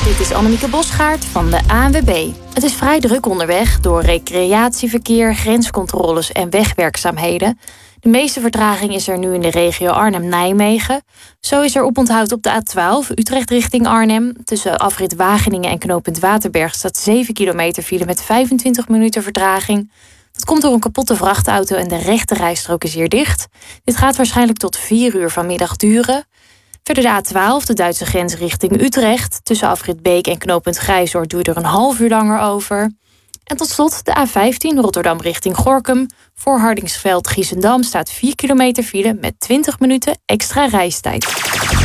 Dit is Annemieke Bosgaard van de ANWB. Het is vrij druk onderweg door recreatieverkeer, grenscontroles en wegwerkzaamheden. De meeste vertraging is er nu in de regio Arnhem-Nijmegen. Zo is er oponthoud op de A12 Utrecht richting Arnhem. Tussen afrit Wageningen en knooppunt Waterberg staat 7 kilometer file met 25 minuten vertraging. Dat komt door een kapotte vrachtauto en de rechte rijstrook is hier dicht. Dit gaat waarschijnlijk tot 4 uur vanmiddag duren. Verder de A12, de Duitse grens richting Utrecht. Tussen afrit Beek en knooppunt Grijzoord doe je er een half uur langer over. En tot slot de A15 Rotterdam richting Gorinchem. Voor Hardingsveld-Giessendam staat 4 kilometer file met 20 minuten extra reistijd.